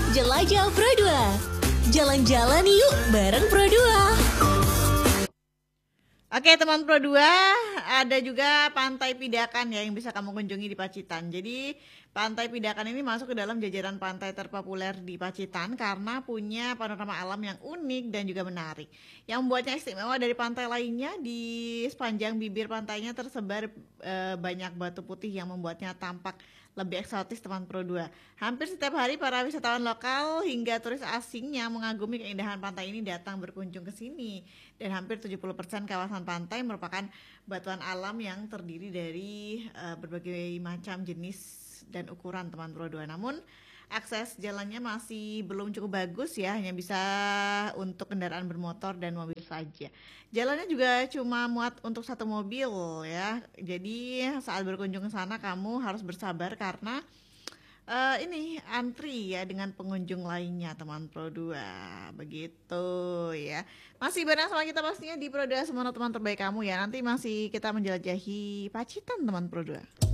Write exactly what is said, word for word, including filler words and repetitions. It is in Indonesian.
Jelajah Pro dua. Jalan-jalan yuk bareng Pro dua. Oke teman Pro dua, ada juga Pantai Pidakan ya yang bisa kamu kunjungi di Pacitan. Jadi Pantai Pidakan ini masuk ke dalam jajaran pantai terpopuler di Pacitan karena punya panorama alam yang unik dan juga menarik. Yang membuatnya istimewa dari pantai lainnya, di sepanjang bibir pantainya tersebar e, banyak batu putih yang membuatnya tampak lebih eksotis teman Pro dua. Hampir setiap hari para wisatawan lokal hingga turis asing yang mengagumi keindahan pantai ini datang berkunjung ke sini. Dan hampir tujuh puluh persen kawasan pantai merupakan batuan alam yang terdiri dari uh, berbagai macam jenis dan ukuran teman Pro dua. Namun akses jalannya masih belum cukup bagus ya, hanya bisa untuk kendaraan bermotor dan mobil saja. Jalannya juga cuma muat untuk satu mobil ya. Jadi saat berkunjung ke sana kamu harus bersabar karena Uh, ini antri ya dengan pengunjung lainnya teman Pro dua. Begitu ya. Masih bareng sama kita pastinya di Pro dua, semua teman terbaik kamu ya. Nanti masih kita menjelajahi Pacitan teman Pro dua.